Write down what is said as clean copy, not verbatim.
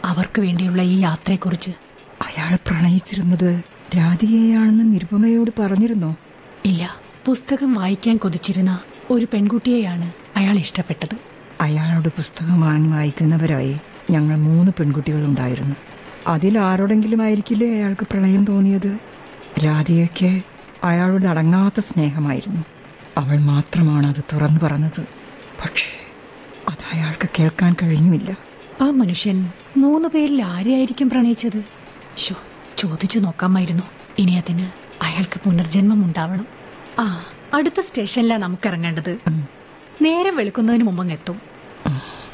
അവർക്ക് വേണ്ടിയുള്ള ഈ യാത്രയെക്കുറിച്ച്? അയാൾ പ്രണയിച്ചിരുന്നത് രാധികയെയാണെന്ന് നിരുപമയോട് പറഞ്ഞിരുന്നോ? ഇല്ല, പുസ്തകം വായിക്കാൻ കൊതിച്ചിരുന്ന ഒരു പെൺകുട്ടിയെയാണ് അയാൾ ഇഷ്ടപ്പെട്ടത്. അയാളോട് പുസ്തകം വാങ്ങി വായിക്കുന്നവരായി ഞങ്ങൾ 3 പെൺകുട്ടികളുണ്ടായിരുന്നു. അതിലാരോടെങ്കിലും ആയിരിക്കില്ലേ അയാൾക്ക് പ്രണയം തോന്നിയത്? രാധികയ്ക്ക് അയാളോട് അടങ്ങാത്ത സ്നേഹമായിരുന്നു. അവൾ മാത്രമാണ് അത് തുറന്നു പറഞ്ഞത്. പക്ഷേ അത് അയാൾക്ക് കേൾക്കാൻ കഴിഞ്ഞില്ല. ആ മനുഷ്യൻ 3 പേരിൽ ആരെയായിരിക്കും പ്രണയിച്ചത്? ചോദിച്ചു നോക്കാമായിരുന്നു. ഇനി അതിന് അയാൾക്ക് പുനർജന്മം ഉണ്ടാവണം. അടുത്ത സ്റ്റേഷനിലാണ് നമുക്ക് ഇറങ്ങേണ്ടത്. നേരം വെളുക്കുന്നതിന് മുമ്പ് എത്തും.